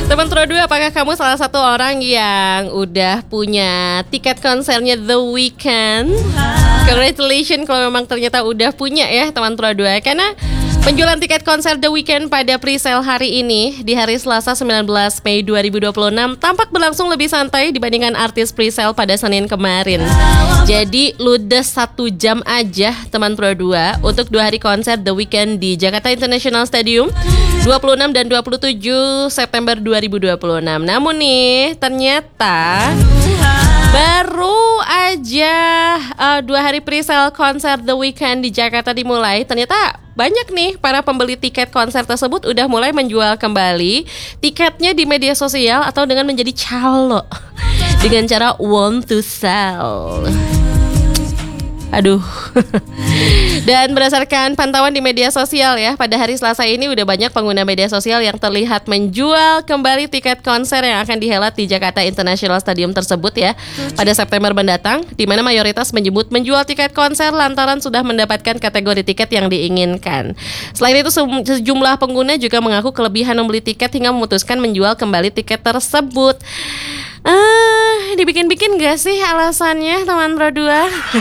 Teman Pro 2, apakah kamu salah satu orang yang udah punya tiket konsernya The Weeknd? Congratulations kalau memang ternyata udah punya ya teman Pro 2. Karena penjualan tiket konser The Weeknd pada pre-sale hari ini di hari Selasa 19 Mei 2026 tampak berlangsung lebih santai dibandingkan artis pre-sale pada Senin kemarin. Jadi ludes 1 jam aja teman Pro 2 untuk 2 hari konser The Weeknd di Jakarta International Stadium 26 dan 27 September 2026. Namun nih ternyata baru aja 2 hari pre-sale konser The Weeknd di Jakarta dimulai, ternyata banyak nih para pembeli tiket konser tersebut udah mulai menjual kembali tiketnya di media sosial atau dengan menjadi calo dengan cara want to sell. Aduh. Dan berdasarkan pantauan di media sosial ya, pada hari Selasa ini udah banyak pengguna media sosial yang terlihat menjual kembali tiket konser yang akan dihelat di Jakarta International Stadium tersebut ya pada September mendatang, di mana mayoritas menyebut menjual tiket konser lantaran sudah mendapatkan kategori tiket yang diinginkan. Selain itu sejumlah pengguna juga mengaku kelebihan membeli tiket hingga memutuskan menjual kembali tiket tersebut. Dibikin-bikin gak sih alasannya teman Pro 2?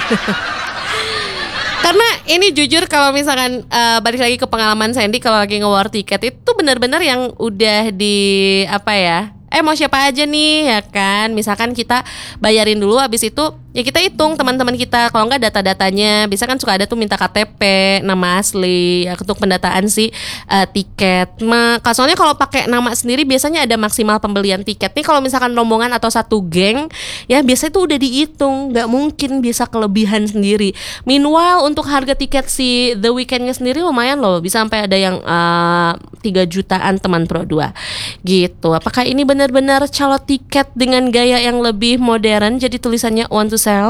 Karena ini jujur kalau misalkan balik lagi ke pengalaman Sandy kalau lagi nge-war tiket itu benar-benar yang udah di mau siapa aja nih ya kan, misalkan kita bayarin dulu, habis itu ya kita hitung teman-teman kita, kalau nggak data-datanya bisa kan suka ada tuh minta KTP, nama asli ya, untuk pendataan si tiket. Soalnya kalau pakai nama sendiri biasanya ada maksimal pembelian tiket nih, kalau misalkan rombongan atau satu geng ya biasanya tuh udah dihitung, nggak mungkin bisa kelebihan sendiri. Meanwhile untuk harga tiket si The Weeknd-nya sendiri lumayan loh, bisa sampai ada yang 3 jutaan teman Pro 2 gitu. Apakah ini benar-benar calo tiket dengan gaya yang lebih modern, jadi tulisannya want to sell?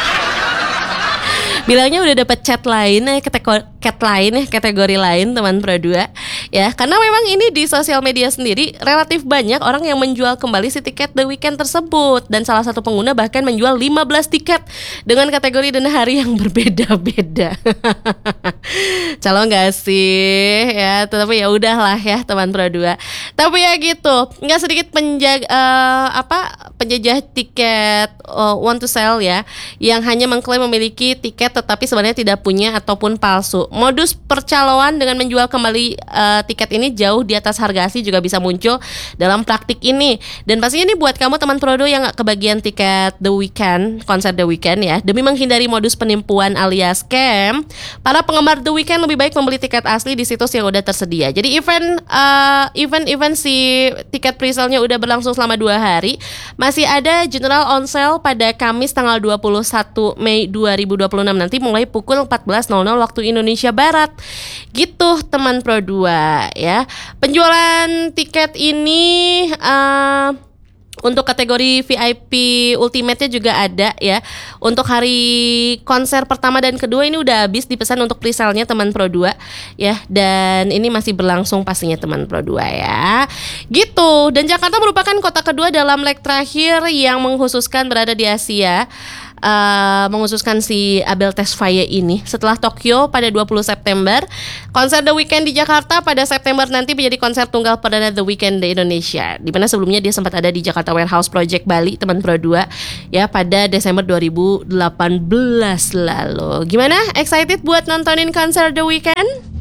Bilangnya udah dapat chat lain, kategori lain teman Pro 2 ya, karena memang ini di sosial media sendiri relatif banyak orang yang menjual kembali si tiket The Weeknd tersebut, dan salah satu pengguna bahkan menjual 15 tiket dengan kategori dan hari yang berbeda-beda. Calo nggak sih ya, tetapi ya udahlah ya teman Pro 2. Tapi ya gitu, nggak sedikit penjajah tiket want to sell ya, yang hanya mengklaim memiliki tiket tetapi sebenarnya tidak punya ataupun palsu. Modus percaloan dengan menjual kembali tiket ini jauh di atas harga asli juga bisa muncul dalam praktik ini. Dan pastinya ini buat kamu teman Pro 2 yang gak kebagian tiket The Weeknd, konser The Weeknd ya, demi menghindari modus penipuan alias scam, para penggemar The Weeknd lebih baik membeli tiket asli di situs yang udah tersedia. Jadi event si tiket pre-sale-nya udah berlangsung selama 2 hari. Masih ada general on sale pada Kamis tanggal 21 Mei 2026 nanti mulai pukul 14.00 waktu Indonesia Barat. Gitu teman Pro 2 ya. Penjualan tiket ini untuk kategori VIP Ultimate-nya juga ada ya. Untuk hari konser pertama dan kedua ini udah habis dipesan untuk pre-sale-nya teman Pro 2 ya. Dan ini masih berlangsung pastinya teman Pro 2 ya. Gitu. Dan Jakarta merupakan kota kedua dalam leg terakhir yang mengkhususkan berada di Asia, menghususkan si Abel Tesfaye ini. Setelah Tokyo pada 20 September, konser The Weeknd di Jakarta pada September nanti menjadi konser tunggal perdana The Weeknd di Indonesia, di mana sebelumnya dia sempat ada di Jakarta Warehouse Project Bali teman Pro 2 ya pada Desember 2018 lalu. Gimana? Excited buat nontonin konser The Weeknd?